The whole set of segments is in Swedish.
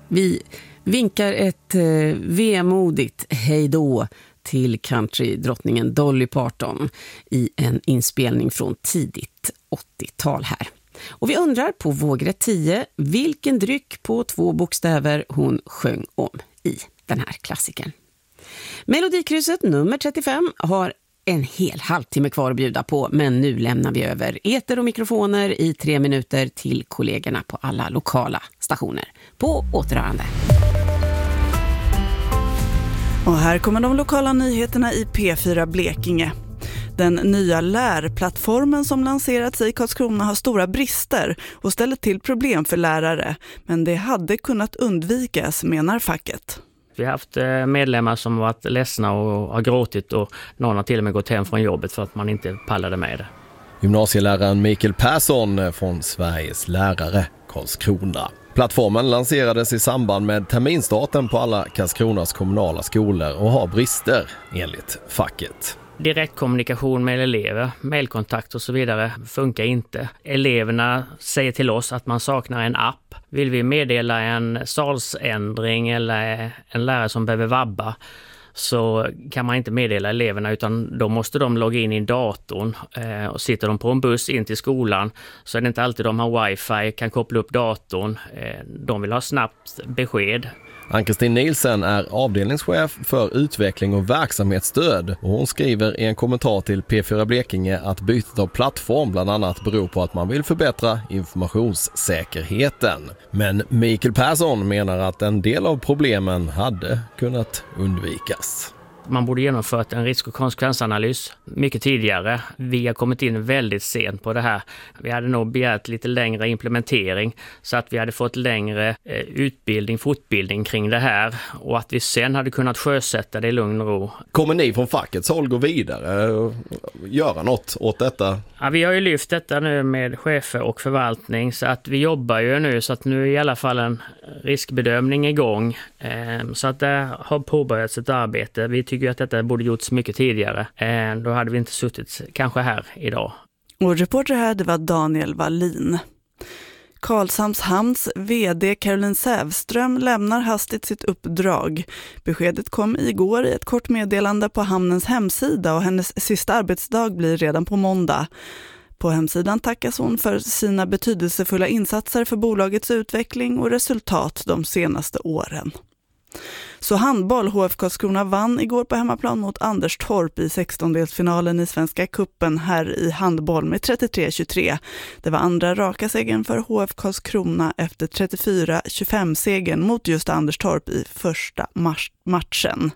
Vi vinkar ett vemodigt hejdå till countrydrottningen Dolly Parton i en inspelning från tidigt 80-tal här. Och vi undrar på vågrätt 10 vilken dryck på 2 bokstäver hon sjöng om i den här klassikern. Melodikrysset nummer 35 har en hel halvtimme kvar att bjuda på, men nu lämnar vi över eter och mikrofoner i 3 minuter till kollegorna på alla lokala stationer. På återhörande. Och här kommer de lokala nyheterna i P4 Blekinge. Den nya lärplattformen som lanserats i Karlskrona har stora brister och ställer till problem för lärare, men det hade kunnat undvikas, menar facket. Vi har haft medlemmar som varit ledsna och har gråtit, och någon har till och med gått hem från jobbet för att man inte pallade med det. Gymnasieläraren Mikael Persson från Sveriges lärare Karlskrona. Plattformen lanserades i samband med terminstarten på alla Karlskronas kommunala skolor och har brister enligt facket. Direktkommunikation med elever, mejlkontakt och så vidare funkar inte. Eleverna säger till oss att man saknar en app. Vill vi meddela en salsändring eller en lärare som behöver vabba, så kan man inte meddela eleverna, utan då måste de logga in i datorn, och sitter de på en buss in till skolan så är det inte alltid de har wifi, kan koppla upp datorn. De vill ha snabbt besked. Ann-Kristin Nielsen är avdelningschef för utveckling och verksamhetsstöd, och hon skriver i en kommentar till P4 Blekinge att bytet av plattform bland annat beror på att man vill förbättra informationssäkerheten. Men Mikael Persson menar att en del av problemen hade kunnat undvikas. Man borde genomfört en risk- och konsekvensanalys mycket tidigare. Vi har kommit in väldigt sent på det här. Vi hade nog begärt lite längre implementering så att vi hade fått längre fortbildning kring det här, och att vi sen hade kunnat sjösätta det i lugn och ro. Kommer ni från fackets håll gå vidare och göra något åt detta? Ja, vi har ju lyft detta nu med chefer och förvaltning, så att vi jobbar ju nu, så att nu är i alla fall en riskbedömning igång. Så att det har påbörjats ett arbete. Vi tycker att detta borde gjorts mycket tidigare. Då hade vi inte suttit kanske här idag. Och reporter här, det var Daniel Wallin. Karlshamns hamns vd Caroline Sävström lämnar hastigt sitt uppdrag. Beskedet kom igår i ett kort meddelande på hamnens hemsida, och hennes sista arbetsdag blir redan på måndag. På hemsidan tackas hon för sina betydelsefulla insatser för bolagets utveckling och resultat de senaste åren. Så handboll, HF Karlskrona vann igår på hemmaplan mot Anderstorp i 16-delsfinalen i Svenska cupen här i handboll med 33-23. Det var andra raka segern för HF Karlskrona efter 34-25-segern mot just Anderstorp i första matchen.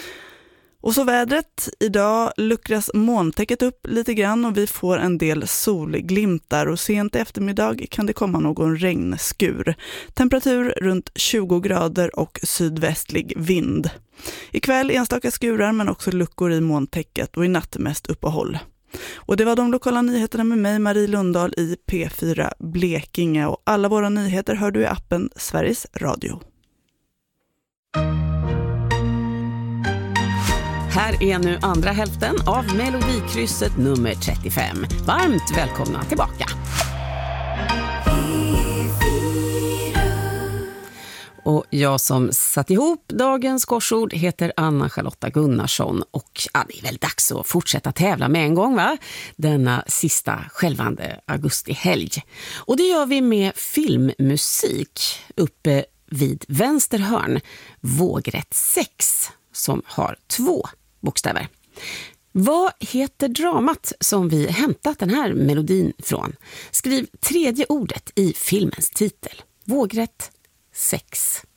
Och så vädret. Idag luckras molntäcket upp lite grann och vi får en del solglimtar, och sent i eftermiddag kan det komma någon regnskur. Temperatur runt 20 grader och sydvästlig vind. Ikväll enstaka skurar men också luckor i molntäcket, och i natt mest uppehåll. Och det var de lokala nyheterna med mig, Marie Lundahl, i P4 Blekinge, och alla våra nyheter hör du i appen Sveriges Radio. Här är nu andra hälften av Melodikrysset nummer 35. Varmt välkomna tillbaka. Och jag som satt ihop dagens korsord heter Anna-Charlotta Gunnarsson, och det är väl dags att fortsätta tävla med en gång, va? Denna sista skälvande augustihelg. Och det gör vi med filmmusik uppe vid vänster hörn, vågrätt 6, som har 2 bokstäver. Vad heter dramat som vi hämtat den här melodin från? Skriv 3:e ordet i filmens titel. Vågrätt 6.